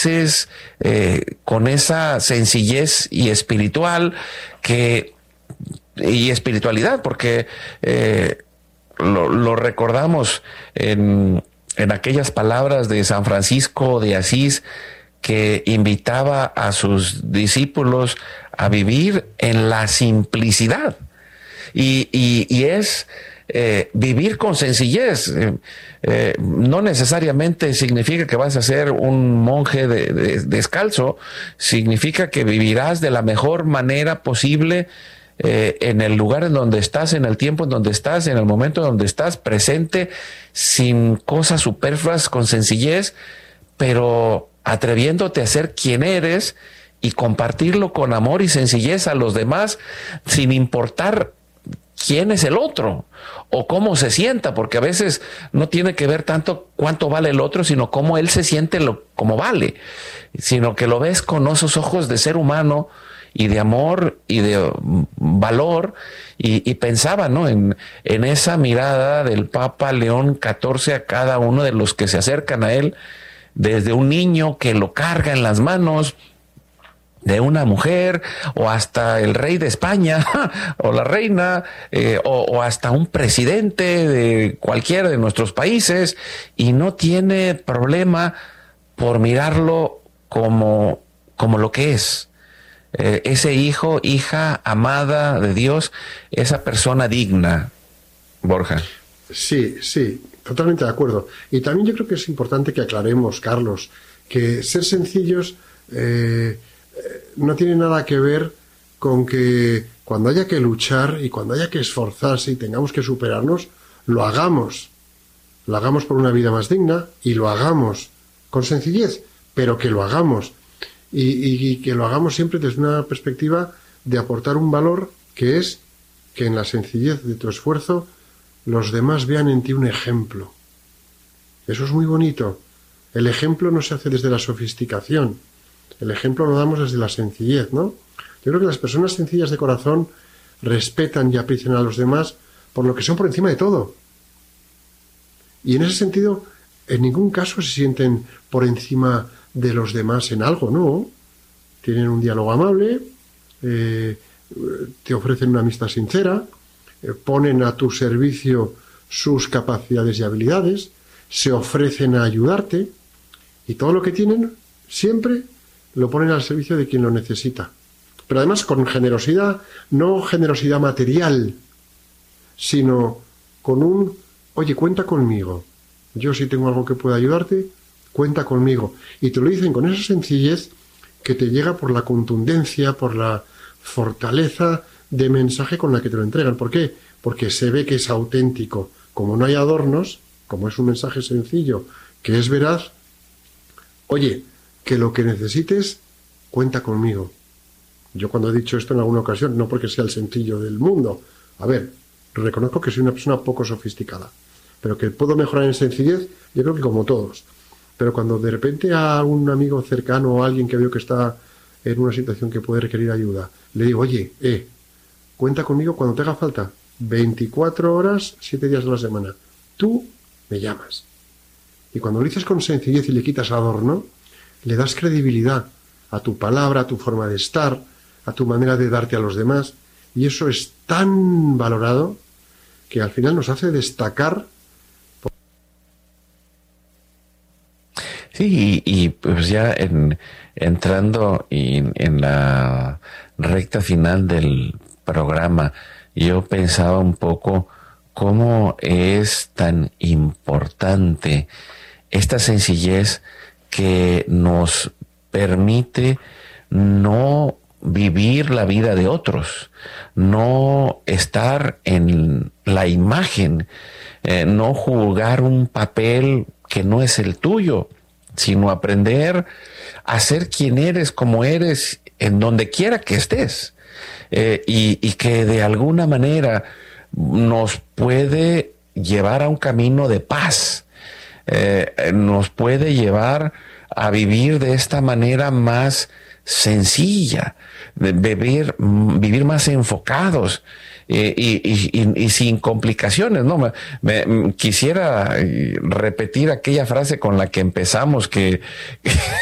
haces con esa sencillez y espiritualidad, porque lo recordamos en aquellas palabras de San Francisco de Asís, que invitaba a sus discípulos a vivir en la simplicidad. Y es vivir con sencillez. No necesariamente significa que vas a ser un monje descalzo, significa que vivirás de la mejor manera posible en el lugar en donde estás, en el tiempo en donde estás, en el momento en donde estás, presente, sin cosas superfluas, con sencillez, pero atreviéndote a ser quien eres y compartirlo con amor y sencillez a los demás, sin importar quién es el otro o cómo se sienta, porque a veces no tiene que ver tanto cuánto vale el otro, sino cómo él se siente como vale, sino que lo ves con esos ojos de ser humano y de amor y de valor, y pensaba, ¿no?, en esa mirada del Papa León XIV a cada uno de los que se acercan a él, desde un niño que lo carga en las manos, de una mujer, o hasta el rey de España o la reina, o hasta un presidente de cualquiera de nuestros países, y no tiene problema por mirarlo como lo que es. Ese hijo, hija amada de Dios, esa persona digna, Borja. Sí, totalmente de acuerdo. Y también yo creo que es importante que aclaremos, Carlos, que ser sencillos no tiene nada que ver con que cuando haya que luchar y cuando haya que esforzarse y tengamos que superarnos, lo hagamos. Lo hagamos por una vida más digna y lo hagamos con sencillez, pero que lo hagamos. Y que lo hagamos siempre desde una perspectiva de aportar un valor, que es que en la sencillez de tu esfuerzo los demás vean en ti un ejemplo. Eso es muy bonito. El ejemplo no se hace desde la sofisticación. El ejemplo lo damos desde la sencillez, ¿no? Yo creo que las personas sencillas de corazón respetan y aprecian a los demás por lo que son por encima de todo. Y en ese sentido, en ningún caso se sienten por encima de los demás en algo, ¿no? Tienen un diálogo amable, te ofrecen una amistad sincera, ponen a tu servicio sus capacidades y habilidades, se ofrecen a ayudarte, y todo lo que tienen siempre lo ponen al servicio de quien lo necesita. Pero además con generosidad, no generosidad material, sino con un, oye, cuenta conmigo. Yo si tengo algo que pueda ayudarte, cuenta conmigo. Y te lo dicen con esa sencillez que te llega por la contundencia, por la fortaleza de mensaje con la que te lo entregan. ¿Por qué? Porque se ve que es auténtico. Como no hay adornos, como es un mensaje sencillo, que es veraz, oye, que lo que necesites, cuenta conmigo. Yo cuando he dicho esto en alguna ocasión, no porque sea el sencillo del mundo, a ver, reconozco que soy una persona poco sofisticada, pero que puedo mejorar en sencillez, yo creo que como todos. Pero cuando de repente a un amigo cercano o a alguien que veo que está en una situación que puede requerir ayuda, le digo, oye, cuenta conmigo cuando te haga falta, 24 horas, 7 días a la semana. Tú me llamas. Y cuando lo dices con sencillez y le quitas adorno, le das credibilidad a tu palabra, a tu forma de estar, a tu manera de darte a los demás. Y eso es tan valorado que al final nos hace destacar. Sí, y pues ya entrando en la recta final del programa, yo pensaba un poco cómo es tan importante esta sencillez que nos permite no vivir la vida de otros, no estar en la imagen, no jugar un papel que no es el tuyo, sino aprender a ser quien eres, como eres, en donde quiera que estés, y que de alguna manera nos puede llevar a un camino de paz, nos puede llevar a vivir de esta manera más sencilla, de vivir más enfocados, y sin complicaciones, ¿no? Quisiera repetir aquella frase con la que empezamos, que